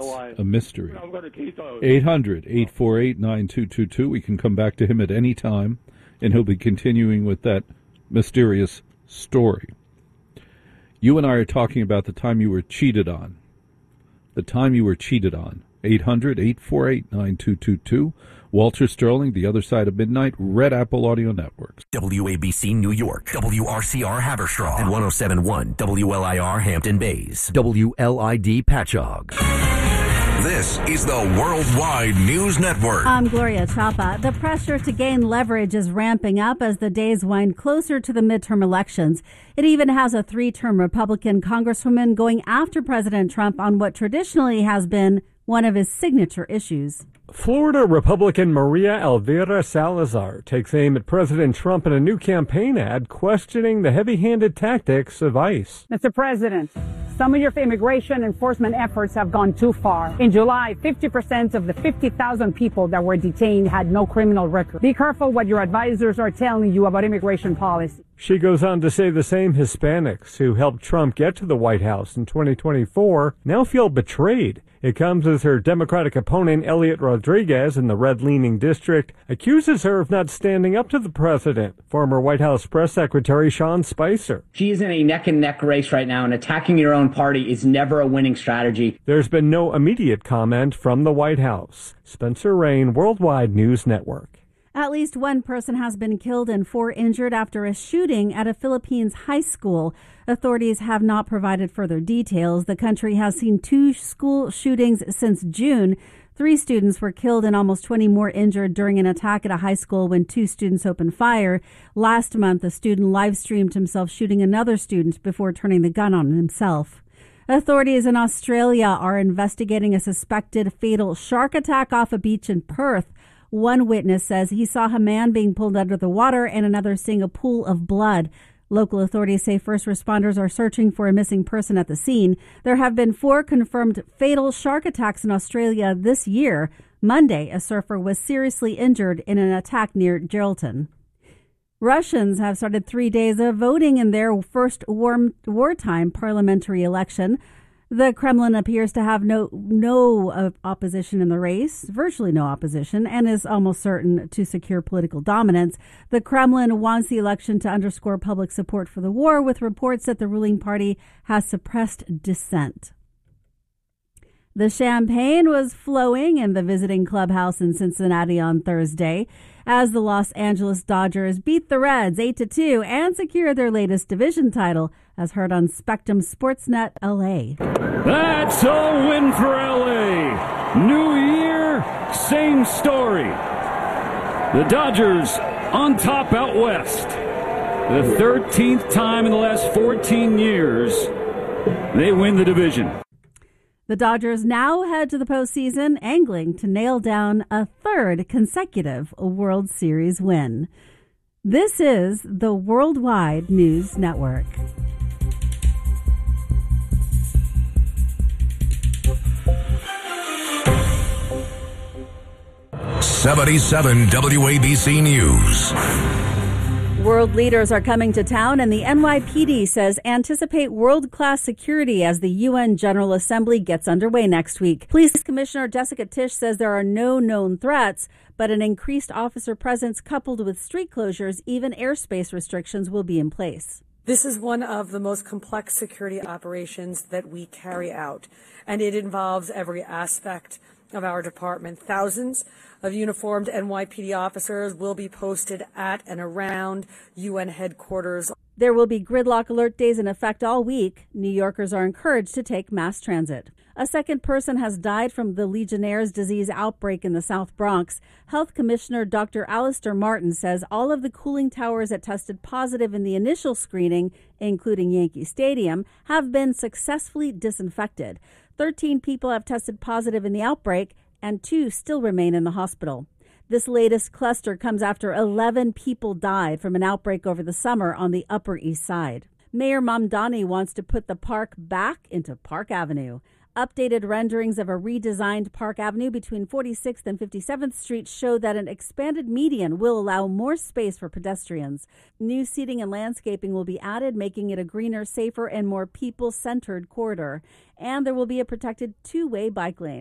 a mystery. 800-848-9222. We can come back to him at any time, and he'll be continuing with that mysterious story. You and I are talking about the time you were cheated on. The time you were cheated on. 800-848-9222. Walter Sterling, The Other Side of Midnight, Red Apple Audio Networks. WABC New York, WRCR Haverstraw, and 107.1 WLIR Hampton Bays, WLID Patchogue. This is the Worldwide News Network. I'm Gloria Chapa. The pressure to gain leverage is ramping up as the days wind closer to the midterm elections. It even has a 3-term Republican congresswoman going after President Trump on what traditionally has been one of his signature issues. Florida Republican Maria Elvira Salazar takes aim at President Trump in a new campaign ad questioning the heavy-handed tactics of ICE. Mr. President, some of your immigration enforcement efforts have gone too far. In July, 50% of the 50,000 people that were detained had no criminal record. Be careful what your advisors are telling you about immigration policy. She goes on to say the same Hispanics who helped Trump get to the White House in 2024 now feel betrayed. It comes as her Democratic opponent, Elliot Rodriguez, in the red-leaning district, accuses her of not standing up to the president. Former White House Press Secretary Sean Spicer. She's in a neck-and-neck race right now, and attacking your own party is never a winning strategy. There's been no immediate comment from the White House. Spencer Rain, Worldwide News Network. At least one person has been killed and 4 injured after a shooting at a Philippines high school. Authorities have not provided further details. The country has seen 2 school shootings since June. 3 students were killed and almost 20 more injured during an attack at a high school when 2 students opened fire. Last month, a student live-streamed himself shooting another student before turning the gun on himself. Authorities in Australia are investigating a suspected fatal shark attack off a beach in Perth. One witness says he saw a man being pulled under the water and another seeing a pool of blood. Local authorities say first responders are searching for a missing person at the scene. There have been 4 confirmed fatal shark attacks in Australia this year. Monday, a surfer was seriously injured in an attack near Geraldton. Russians have started 3 days of voting in their first wartime parliamentary election. The Kremlin appears to have no opposition in the race, virtually no opposition, and is almost certain to secure political dominance. The Kremlin wants the election to underscore public support for the war, with reports that the ruling party has suppressed dissent. The champagne was flowing in the visiting clubhouse in Cincinnati on Thursday as the Los Angeles Dodgers beat the Reds 8-2 and secure their latest division title, as heard on Spectrum Sportsnet LA. That's a win for LA. New year, same story. The Dodgers on top out west. The 13th time in the last 14 years they win the division. The Dodgers now head to the postseason, angling to nail down a 3rd consecutive World Series win. This is the Worldwide News Network. '77 WABC News. World leaders are coming to town, and the NYPD says anticipate world-class security as the UN General Assembly gets underway next week. Police Commissioner Jessica Tisch says there are no known threats, but an increased officer presence coupled with street closures, even airspace restrictions, will be in place. This is one of the most complex security operations that we carry out, and it involves every aspect of our department. Thousands of uniformed NYPD officers will be posted at and around UN headquarters. There will be gridlock alert days in effect all week. New Yorkers are encouraged to take mass transit. A second person has died from the Legionnaire's disease outbreak in the South Bronx. Health Commissioner Dr. Alistair Martin says all of the cooling towers that tested positive in the initial screening, including Yankee Stadium, have been successfully disinfected. 13 people have tested positive in the outbreak, and 2 still remain in the hospital. This latest cluster comes after 11 people died from an outbreak over the summer on the Upper East Side. Mayor Mamdani wants to put the park back into Park Avenue. Updated renderings of a redesigned Park Avenue between 46th and 57th Street show that an expanded median will allow more space for pedestrians. New seating and landscaping will be added, making it a greener, safer, and more people-centered corridor. And there will be a protected two-way bike lane.